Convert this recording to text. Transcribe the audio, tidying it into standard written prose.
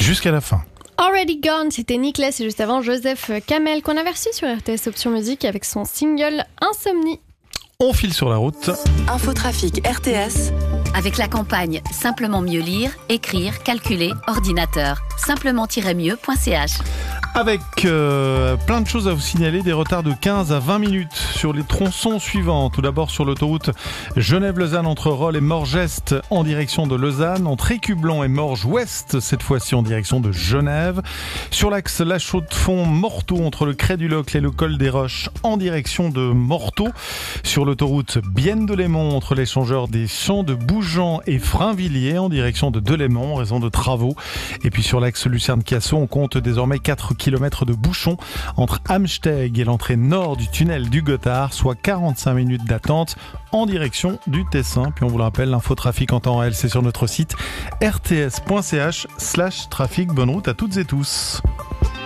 jusqu'à la fin. Already Gone, c'était Nicolas et juste avant Joseph Kamel qu'on avait reçu sur RTS Option Musique avec son single Insomnie. On file sur la route. Infotrafic RTS. Avec la campagne Simplement mieux lire, écrire, calculer, ordinateur. Simplement-mieux.ch. Avec plein de choses à vous signaler, des retards de 15 à 20 minutes sur les tronçons suivants. Tout d'abord sur l'autoroute Genève-Lausanne entre Rolle et Morges-Est en direction de Lausanne, entre Écublon et Morges-Ouest, cette fois-ci en direction de Genève. Sur l'axe La Chaux-de-Fonds-Morteau entre le Crêt du Locle et le Col des Roches en direction de Morteau. Sur l'autoroute Bienne-de-Lémont entre l'échangeur des Champs de Bougeant et Frainvilliers en direction de Delémont en raison de travaux. Et puis sur l'axe Lucerne-Cassau, on compte désormais 4 km de bouchons entre Amsteg et l'entrée nord du tunnel du Gothard, soit 45 minutes d'attente en direction du Tessin. Puis on vous le rappelle, l'infotrafic en temps réel, c'est sur notre site rts.ch/trafic. Bonne route à toutes et tous.